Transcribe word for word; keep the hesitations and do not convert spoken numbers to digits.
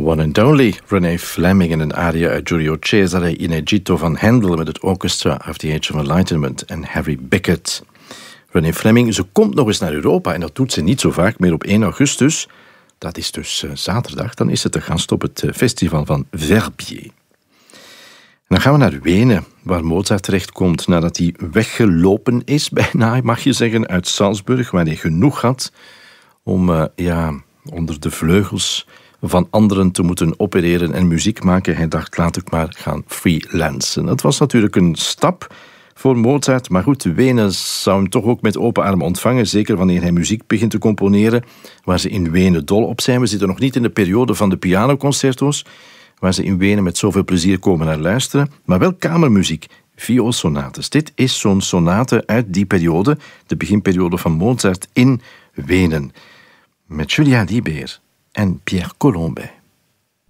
one and only René Fleming in een aria uit Giulio Cesare in Egitto van Handel met het Orchestra of the Age of Enlightenment en Harry Bickett. René Fleming, ze komt nog eens naar Europa en dat doet ze niet zo vaak meer op één augustus. Dat is dus uh, zaterdag, dan is ze te gast op het uh, festival van Verbier. En dan gaan we naar Wenen, waar Mozart terechtkomt nadat hij weggelopen is, bijna mag je zeggen, uit Salzburg, waar hij genoeg had om uh, ja, onder de vleugels van anderen te moeten opereren en muziek maken. Hij dacht, laat ik maar gaan freelancen. Dat was natuurlijk een stap voor Mozart, maar goed, Wenen zou hem toch ook met open armen ontvangen, zeker wanneer hij muziek begint te componeren, waar ze in Wenen dol op zijn. We zitten nog niet in de periode van de pianoconcerto's, waar ze in Wenen met zoveel plezier komen naar luisteren, maar wel kamermuziek, vioolsonates. Dit is zo'n sonate uit die periode, de beginperiode van Mozart in Wenen, met Julien Libert en Pierre Colombet.